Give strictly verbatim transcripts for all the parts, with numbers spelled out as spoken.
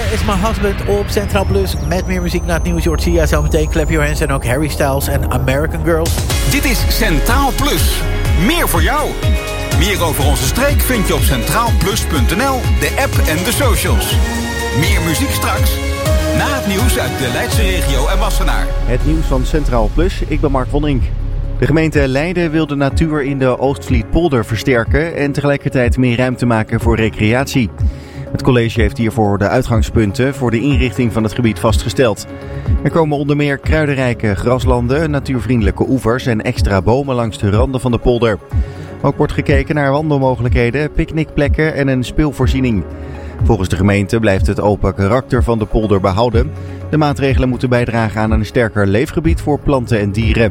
Is My Husband op Centraal Plus. Met meer muziek naar het nieuws. Hoort Sia zometeen, Clap Your Hands en ook Harry Styles en American Girls. Dit is Centraal Plus. Meer voor jou. Meer over onze streek vind je op centraal plus punt n l, de app en de socials. Meer muziek straks. Na het nieuws uit de Leidse regio en Wassenaar. Het nieuws van Centraal Plus, ik ben Mark Vonink. De gemeente Leiden wil de natuur in de Oostvlietpolder versterken en tegelijkertijd meer ruimte maken voor recreatie. Het college heeft hiervoor de uitgangspunten voor de inrichting van het gebied vastgesteld. Er komen onder meer kruidenrijke graslanden, natuurvriendelijke oevers en extra bomen langs de randen van de polder. Ook wordt gekeken naar wandelmogelijkheden, picknickplekken en een speelvoorziening. Volgens de gemeente blijft het open karakter van de polder behouden. De maatregelen moeten bijdragen aan een sterker leefgebied voor planten en dieren.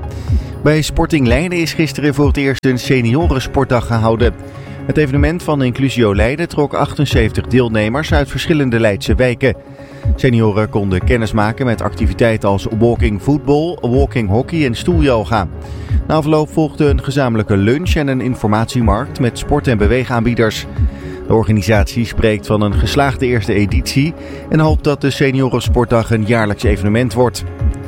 Bij Sporting Leiden is gisteren voor het eerst een seniorensportdag gehouden. Het evenement van Inclusio Leiden trok aftenzeventig deelnemers uit verschillende Leidse wijken. Senioren konden kennis maken met activiteiten als walking voetbal, walking hockey en stoelyoga. Na afloop volgde een gezamenlijke lunch en een informatiemarkt met sport- en beweegaanbieders. De organisatie spreekt van een geslaagde eerste editie en hoopt dat de Seniorensportdag een jaarlijks evenement wordt.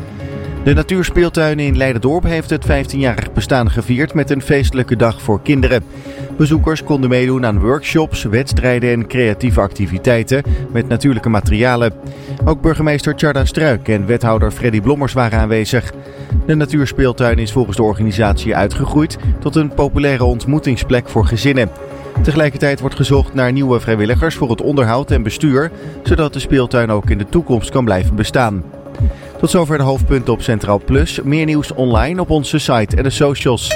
De natuurspeeltuin in Leiderdorp heeft het vijftienjarig bestaan gevierd met een feestelijke dag voor kinderen. Bezoekers konden meedoen aan workshops, wedstrijden en creatieve activiteiten met natuurlijke materialen. Ook burgemeester Tjarda Struik en wethouder Freddy Blommers waren aanwezig. De natuurspeeltuin is volgens de organisatie uitgegroeid tot een populaire ontmoetingsplek voor gezinnen. Tegelijkertijd wordt gezocht naar nieuwe vrijwilligers voor het onderhoud en bestuur, zodat de speeltuin ook in de toekomst kan blijven bestaan. Tot zover de hoofdpunten op Centraal Plus. Meer nieuws online op onze site en de socials.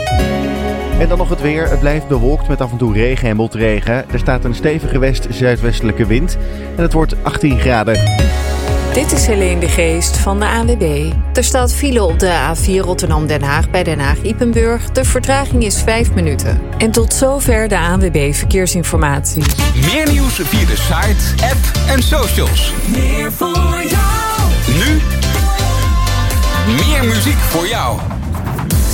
En dan nog het weer. Het blijft bewolkt met af en toe regen en motregen. Er staat een stevige west-zuidwestelijke wind en het wordt achttien graden. Dit is Helene de Geest van de A N W B. Er staat file op de A vier Rotterdam-Den Haag bij Den Haag-Ipenburg. De vertraging is vijf minuten. En tot zover de A N W B Verkeersinformatie. Meer nieuws via de site, app en socials. Meer voor jou. Nu meer muziek voor jou.